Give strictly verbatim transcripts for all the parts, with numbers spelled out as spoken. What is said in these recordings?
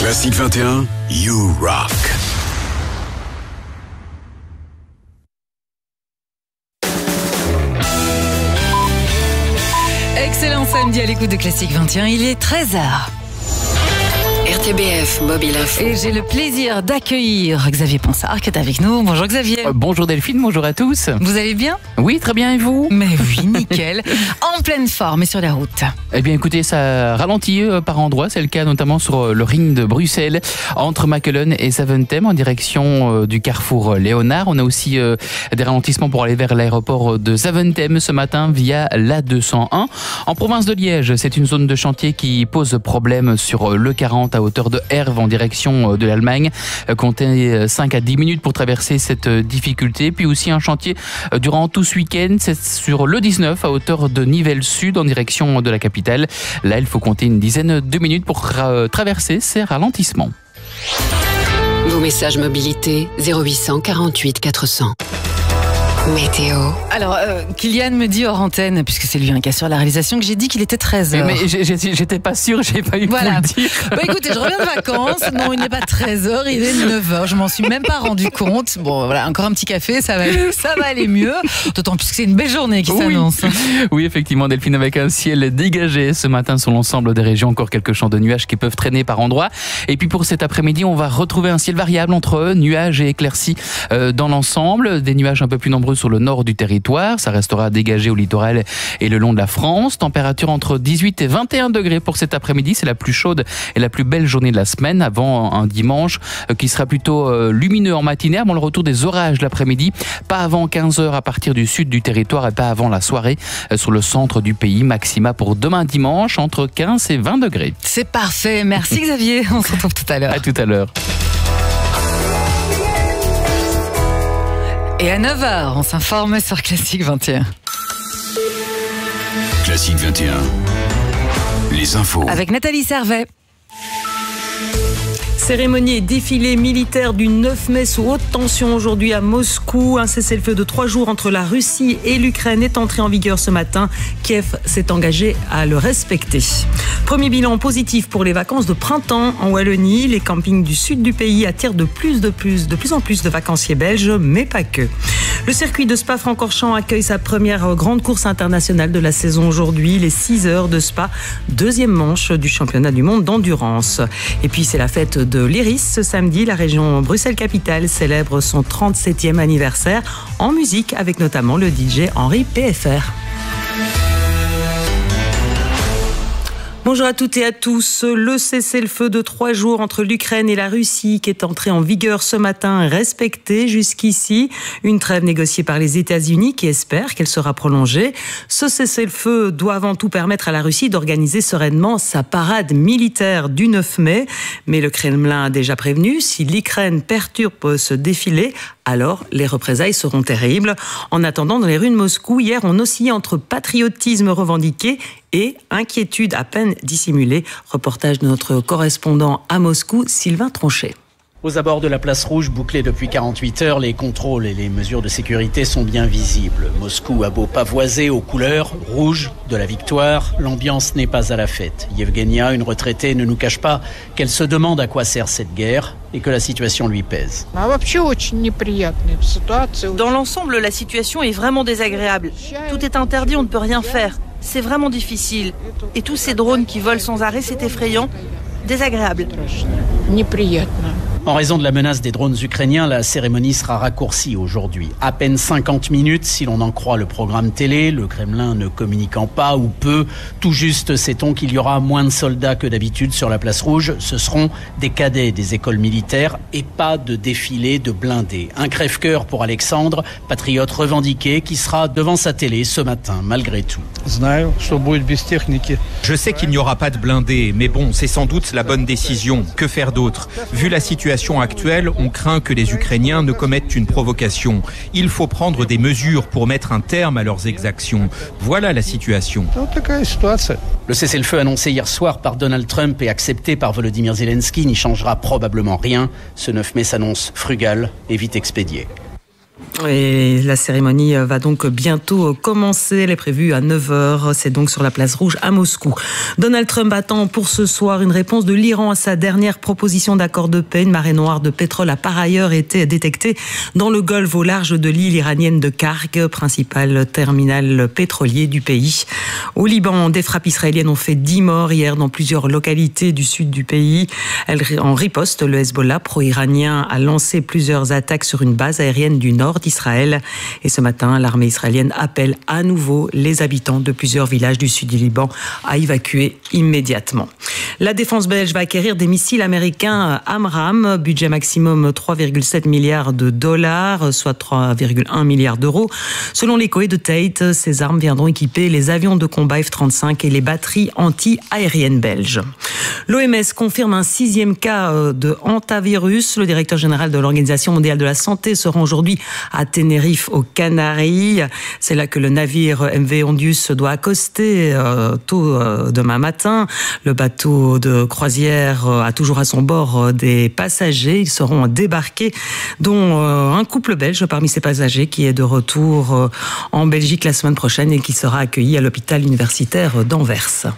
Classique vingt et un, You Rock. Excellent samedi à l'écoute de Classique vingt et un, il est treize heures. R T B F Mobile Info. Et j'ai le plaisir d'accueillir Xavier Ponsard qui est avec nous. Bonjour Xavier. Euh, bonjour Delphine, bonjour à tous. Vous allez bien ? Oui, très bien, et vous ? Mais oui, nickel. En pleine forme et sur la route. Eh bien écoutez, ça ralentit euh, par endroits, c'est le cas notamment sur euh, le ring de Bruxelles, entre Makelen et Zaventem en direction euh, du carrefour Léonard. On a aussi euh, des ralentissements pour aller vers l'aéroport de Zaventem ce matin via l'A deux cent un. En province de Liège, c'est une zone de chantier qui pose problème sur euh, l'E quarante à hauteur de Herve en direction de l'Allemagne. Comptez cinq à dix minutes pour traverser cette difficulté. Puis aussi un chantier durant tout ce week-end, c'est sur l'E dix-neuf à hauteur de Nivelles Sud en direction de la capitale. Là, il faut compter une dizaine de minutes pour tra- traverser ces ralentissements. Vos messages mobilité zéro huit cent quarante-huit quatre cents. Météo. Alors, euh, Kylian me dit hors antenne, puisque c'est lui hein, qui assure la réalisation, que j'ai dit qu'il était treize heures. Mais j'ai, j'ai, j'étais pas sûr, j'ai pas eu voilà. pour le dire. Bah écoutez, je reviens de vacances. Non, il n'est pas treize heures, il est neuf heures. Je m'en suis même pas rendu compte. Bon, voilà, encore un petit café, ça va, ça va aller mieux. D'autant plus que c'est une belle journée qui oui. s'annonce. Oui, effectivement, Delphine, avec un ciel dégagé ce matin sur l'ensemble des régions. Encore quelques champs de nuages qui peuvent traîner par endroits. Et puis pour cet après-midi, on va retrouver un ciel variable entre nuages et éclaircies euh, dans l'ensemble. Des nuages un peu plus nombreux sur le nord du territoire. Ça restera dégagé au littoral et le long de la France. Température entre dix-huit et vingt et un degrés pour cet après-midi. C'est la plus chaude et la plus belle journée de la semaine avant un dimanche qui sera plutôt lumineux en matinée avant le retour des orages l'après-midi. Pas avant quinze heures à partir du sud du territoire et pas avant la soirée sur le centre du pays. Maxima pour demain dimanche entre quinze et vingt degrés. C'est parfait. Merci Xavier. On se retrouve tout à l'heure. À tout à l'heure. Et à neuf heures, on s'informe sur Classique vingt et un. Classique vingt et un, les infos. Avec Nathalie Servet. Cérémonie et défilé militaire du neuf mai sous haute tension aujourd'hui à Moscou. Un cessez-le-feu de trois jours entre la Russie et l'Ukraine est entré en vigueur ce matin. Kiev s'est engagé à le respecter. Premier bilan positif pour les vacances de printemps en Wallonie. Les campings du sud du pays attirent de plus, de plus, de plus en plus de vacanciers belges, mais pas que. Le circuit de Spa-Francorchamps accueille sa première grande course internationale de la saison aujourd'hui. Les six heures de Spa, deuxième manche du championnat du monde d'endurance. Et puis c'est la fête de l'Iris ce samedi. La région Bruxelles-Capitale célèbre son trente-septième anniversaire en musique avec notamment le D J Henri P F R. Bonjour à toutes et à tous. Le cessez-le-feu de trois jours entre l'Ukraine et la Russie qui est entré en vigueur ce matin respecté jusqu'ici. Une trêve négociée par les États-Unis qui espèrent qu'elle sera prolongée. Ce cessez-le-feu doit avant tout permettre à la Russie d'organiser sereinement sa parade militaire du neuf mai. Mais le Kremlin a déjà prévenu, si l'Ukraine perturbe ce défilé, alors les représailles seront terribles. En attendant, dans les rues de Moscou, hier, on oscillait entre patriotisme revendiqué et inquiétude à peine dissimulée. Reportage de notre correspondant à Moscou, Sylvain Tronchet. Aux abords de la place rouge, bouclée depuis quarante-huit heures, les contrôles et les mesures de sécurité sont bien visibles. Moscou a beau pavoiser aux couleurs rouges de la victoire, l'ambiance n'est pas à la fête. Yevgenia, une retraitée, ne nous cache pas qu'elle se demande à quoi sert cette guerre et que la situation lui pèse. Dans l'ensemble, la situation est vraiment désagréable. Tout est interdit, on ne peut rien faire. C'est vraiment difficile. Et tous ces drones qui volent sans arrêt, c'est effrayant, désagréable. En raison de la menace des drones ukrainiens, la cérémonie sera raccourcie aujourd'hui. À peine cinquante minutes, si l'on en croit le programme télé, le Kremlin ne communiquant pas ou peu. Tout juste sait-on qu'il y aura moins de soldats que d'habitude sur la place rouge. Ce seront des cadets des écoles militaires et pas de défilé de blindés. Un crève-cœur pour Alexandre, patriote revendiqué, qui sera devant sa télé ce matin, malgré tout. Je sais qu'il n'y aura pas de blindés, mais bon, c'est sans doute la bonne décision. Que faire d'autre ? Vu la situation actuelle, on craint que les Ukrainiens ne commettent une provocation. Il faut prendre des mesures pour mettre un terme à leurs exactions. Voilà la situation. Le cessez-le-feu annoncé hier soir par Donald Trump et accepté par Volodymyr Zelensky n'y changera probablement rien. Ce neuf mai s'annonce frugal et vite expédié. Et la cérémonie va donc bientôt commencer. Elle est prévue à neuf heures. C'est donc sur la place rouge à Moscou. Donald Trump attend pour ce soir une réponse de l'Iran à sa dernière proposition d'accord de paix. Une marée noire de pétrole a par ailleurs été détectée dans le Golfe au large de l'île iranienne de Karg, principal terminal pétrolier du pays. Au Liban, des frappes israéliennes ont fait dix morts hier dans plusieurs localités du sud du pays. En riposte, le Hezbollah pro-iranien a lancé plusieurs attaques sur une base aérienne du nord d'Israël. Et ce matin, l'armée israélienne appelle à nouveau les habitants de plusieurs villages du sud du Liban à évacuer immédiatement. La défense belge va acquérir des missiles américains AMRAAM, budget maximum trois virgule sept milliards de dollars, soit trois virgule un milliards d'euros. Selon l'écho de Tate, ces armes viendront équiper les avions de combat F trente-cinq et les batteries anti-aériennes belges. L'O M S confirme un sixième cas de hantavirus. Le directeur général de l'Organisation mondiale de la santé se rend aujourd'hui à Tenerife, aux Canaries. C'est là que le navire M V Ondius doit accoster euh, tôt euh, demain matin. Le bateau de croisière euh, a toujours à son bord euh, des passagers. Ils seront débarqués, dont euh, un couple belge parmi ces passagers qui est de retour euh, en Belgique la semaine prochaine et qui sera accueilli à l'hôpital universitaire d'Anvers.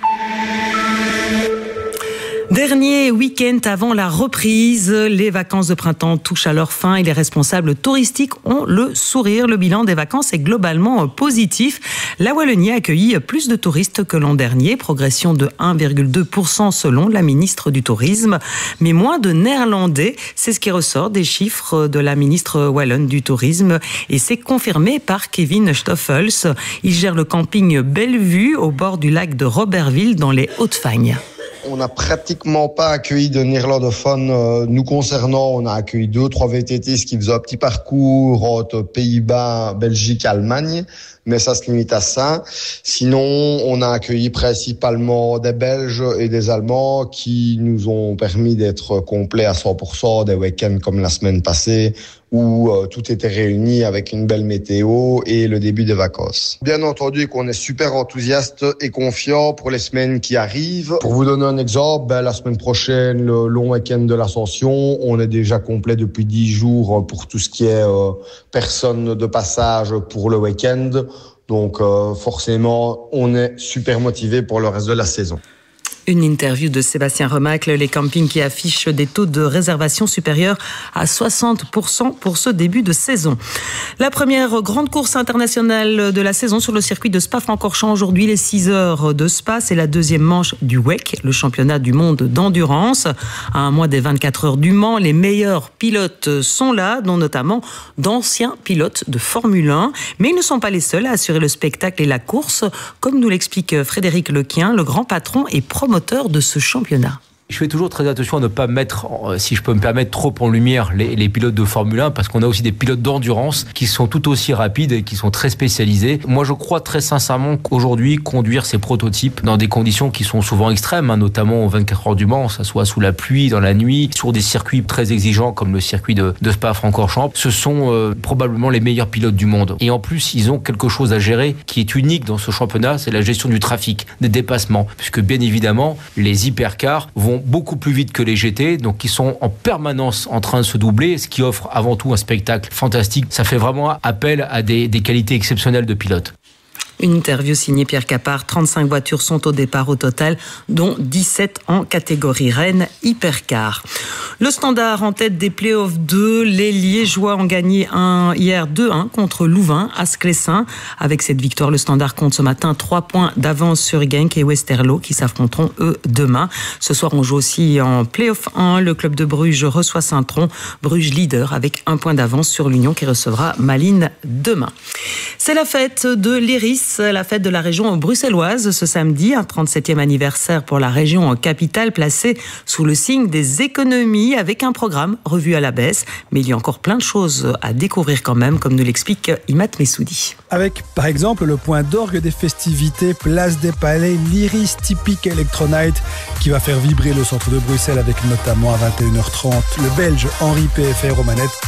Dernier week-end avant la reprise, les vacances de printemps touchent à leur fin et les responsables touristiques ont le sourire. Le bilan des vacances est globalement positif. La Wallonie a accueilli plus de touristes que l'an dernier, progression de un virgule deux pour cent selon la ministre du Tourisme, mais moins de Néerlandais. C'est ce qui ressort des chiffres de la ministre wallonne du Tourisme et c'est confirmé par Kevin Stoffels. Il gère le camping Bellevue au bord du lac de Robertville dans les Hautes-Fagnes. On n'a pratiquement pas accueilli de néerlandophones euh, nous concernant. On a accueilli deux, trois V T T qui faisaient un petit parcours entre Pays-Bas, Belgique, Allemagne. Mais ça se limite à ça. Sinon, on a accueilli principalement des Belges et des Allemands qui nous ont permis d'être complets à cent pour cent des week-ends comme la semaine passée où euh, tout était réuni avec une belle météo et le début des vacances. Bien entendu qu'on est super enthousiaste et confiant pour les semaines qui arrivent. Pour vous donner un exemple, ben, la semaine prochaine, le long week-end de l'Ascension, on est déjà complet depuis dix jours pour tout ce qui est euh, personnes de passage pour le week-end. Donc euh, forcément, on est super motivé pour le reste de la saison. Une interview de Sébastien Remacle, les campings qui affichent des taux de réservation supérieurs à soixante pour cent pour ce début de saison. La première grande course internationale de la saison sur le circuit de Spa-Francorchamps aujourd'hui, les six heures de Spa, c'est la deuxième manche du W E C, le championnat du monde d'endurance. À un mois des vingt-quatre heures du Mans, les meilleurs pilotes sont là, dont notamment d'anciens pilotes de Formule un. Mais ils ne sont pas les seuls à assurer le spectacle et la course, comme nous l'explique Frédéric Lequien, le grand patron et promoteur de ce championnat. Je fais toujours très attention à ne pas mettre, si je peux me permettre, trop en lumière les, les pilotes de Formule un, parce qu'on a aussi des pilotes d'endurance qui sont tout aussi rapides et qui sont très spécialisés. Moi, je crois très sincèrement qu'aujourd'hui, conduire ces prototypes dans des conditions qui sont souvent extrêmes, hein, notamment aux vingt-quatre heures du Mans, ça soit sous la pluie, dans la nuit, sur des circuits très exigeants comme le circuit de, de Spa-Francorchamps, ce sont euh, probablement les meilleurs pilotes du monde. Et en plus, ils ont quelque chose à gérer qui est unique dans ce championnat, c'est la gestion du trafic, des dépassements, puisque bien évidemment, les hypercars vont beaucoup plus vite que les G T, donc ils sont en permanence en train de se doubler, ce qui offre avant tout un spectacle fantastique. Ça fait vraiment appel à des, des qualités exceptionnelles de pilotes. Une interview signée Pierre Capard. trente-cinq voitures sont au départ au total, dont dix-sept en catégorie Rennes Hypercar. Le Standard en tête des playoffs deux. Les Liégeois ont gagné un, hier deux un contre Louvain à Sclessin. Avec cette victoire, le Standard compte ce matin trois points d'avance sur Genk et Westerlo qui s'affronteront eux demain. Ce soir, on joue aussi en playoff un. Le club de Bruges reçoit Saint-Tron. Bruges leader avec un point d'avance sur l'Union qui recevra Malines demain. C'est la fête de l'Iris, la fête de la région bruxelloise ce samedi, un trente-septième anniversaire pour la région capitale placée sous le signe des économies avec un programme revu à la baisse. Mais il y a encore plein de choses à découvrir quand même, comme nous l'explique Imat Messoudi. Avec par exemple le point d'orgue des festivités, place des Palais, l'Iris typique Electronite qui va faire vibrer le centre de Bruxelles avec notamment à vingt et une heures trente le Belge Henri P F R aux manettes.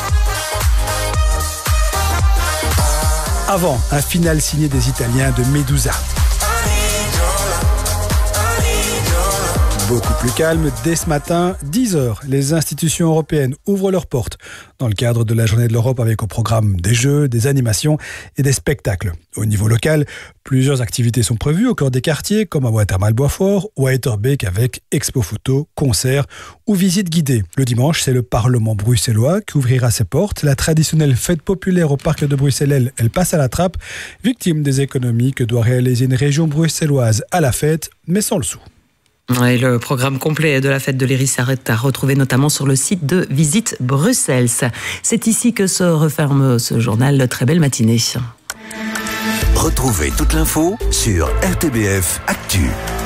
Avant, un final signé des Italiens de Medusa. beaucoup plus calme. Dès ce matin, dix heures, les institutions européennes ouvrent leurs portes dans le cadre de la Journée de l'Europe avec au programme des jeux, des animations et des spectacles. Au niveau local, plusieurs activités sont prévues au cœur des quartiers comme à Watermal-Boisfort ou à Etterbeek avec expo photo, concerts ou visites guidées. Le dimanche, c'est le Parlement bruxellois qui ouvrira ses portes. La traditionnelle fête populaire au parc de Bruxelles, elle passe à la trappe, victime des économies que doit réaliser une région bruxelloise à la fête, mais sans le sou. Et le programme complet de la fête de l'Iris est à retrouver notamment sur le site de Visite Bruxelles. C'est ici que se referme ce journal. Très belle matinée. Retrouvez toute l'info sur R T B F Actu.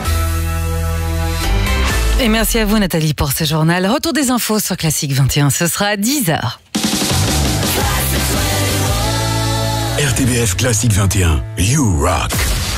Et merci à vous Nathalie pour ce journal. Retour des infos sur Classique vingt et un, ce sera à dix heures. R T B F Classique vingt et un, You Rock.